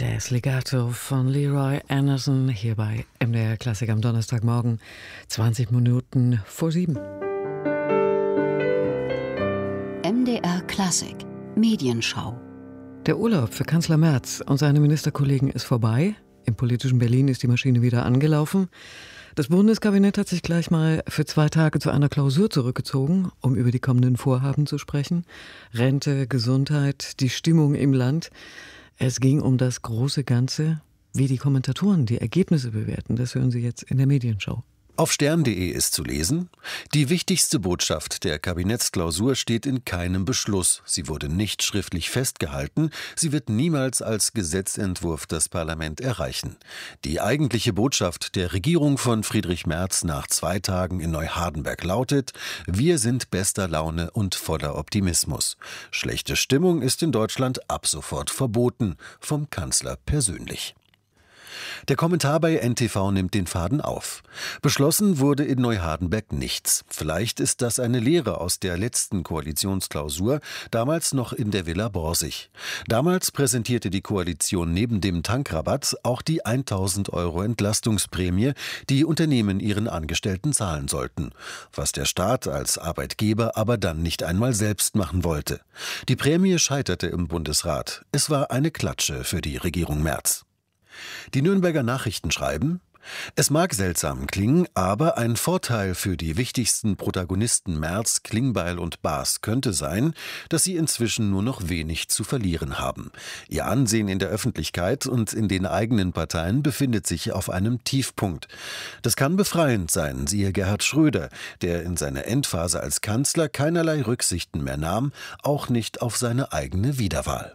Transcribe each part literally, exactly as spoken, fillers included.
Jazz Legato von Leroy Anderson hier bei M D R Klassik am Donnerstagmorgen, zwanzig Minuten vor sieben. M D R Klassik Medienschau. Der Urlaub für Kanzler Merz und seine Ministerkollegen ist vorbei. Im politischen Berlin ist die Maschine wieder angelaufen. Das Bundeskabinett hat sich gleich mal für zwei Tage zu einer Klausur zurückgezogen, um über die kommenden Vorhaben zu sprechen. Rente, Gesundheit, die Stimmung im Land. Es ging um das große Ganze. Wie die Kommentatoren die Ergebnisse bewerten, das hören Sie jetzt in der Medienschau. Auf stern punkt de ist zu lesen: Die wichtigste Botschaft der Kabinettsklausur steht in keinem Beschluss. Sie wurde nicht schriftlich festgehalten. Sie wird niemals als Gesetzentwurf das Parlament erreichen. Die eigentliche Botschaft der Regierung von Friedrich Merz nach zwei Tagen in Neuhardenberg lautet: Wir sind bester Laune und voller Optimismus. Schlechte Stimmung ist in Deutschland ab sofort verboten, vom Kanzler persönlich. Der Kommentar bei N T V nimmt den Faden auf. Beschlossen wurde in Neuhardenberg nichts. Vielleicht ist das eine Lehre aus der letzten Koalitionsklausur, damals noch in der Villa Borsig. Damals präsentierte die Koalition neben dem Tankrabatt auch die tausend Euro Entlastungsprämie, die Unternehmen ihren Angestellten zahlen sollten. Was der Staat als Arbeitgeber aber dann nicht einmal selbst machen wollte. Die Prämie scheiterte im Bundesrat. Es war eine Klatsche für die Regierung Merz. Die Nürnberger Nachrichten schreiben: Es mag seltsam klingen, aber ein Vorteil für die wichtigsten Protagonisten Merz, Klingbeil und Baas könnte sein, dass sie inzwischen nur noch wenig zu verlieren haben. Ihr Ansehen in der Öffentlichkeit und in den eigenen Parteien befindet sich auf einem Tiefpunkt. Das kann befreiend sein, siehe Gerhard Schröder, der in seiner Endphase als Kanzler keinerlei Rücksichten mehr nahm, auch nicht auf seine eigene Wiederwahl.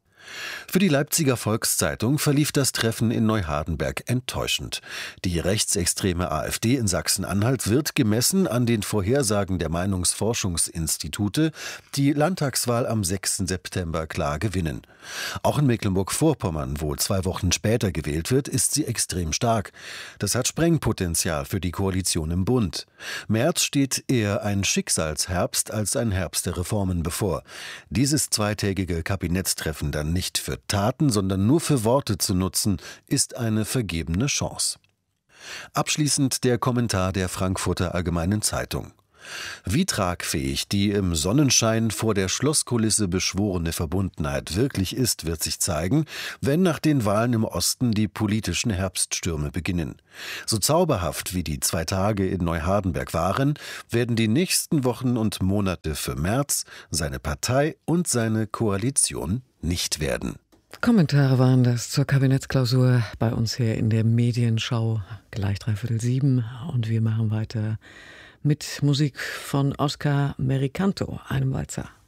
Für die Leipziger Volkszeitung verlief das Treffen in Neuhardenberg enttäuschend. Die rechtsextreme AfD in Sachsen-Anhalt wird, gemessen an den Vorhersagen der Meinungsforschungsinstitute, die Landtagswahl am sechsten September klar gewinnen. Auch in Mecklenburg-Vorpommern, wo zwei Wochen später gewählt wird, ist sie extrem stark. Das hat Sprengpotenzial für die Koalition im Bund. Merz steht eher ein Schicksalsherbst als ein Herbst der Reformen bevor. Dieses zweitägige Kabinettstreffen dann nicht für Taten, sondern nur für Worte zu nutzen, ist eine vergebene Chance. Abschließend der Kommentar der Frankfurter Allgemeinen Zeitung. Wie tragfähig die im Sonnenschein vor der Schlosskulisse beschworene Verbundenheit wirklich ist, wird sich zeigen, wenn nach den Wahlen im Osten die politischen Herbststürme beginnen. So zauberhaft wie die zwei Tage in Neuhardenberg waren, werden die nächsten Wochen und Monate für Merz, seine Partei und seine Koalition nicht werden. Kommentare waren das zur Kabinettsklausur bei uns hier in der Medienschau, gleich dreiviertel sieben. Und wir machen weiter mit Musik von Oscar Mericanto, einem Walzer.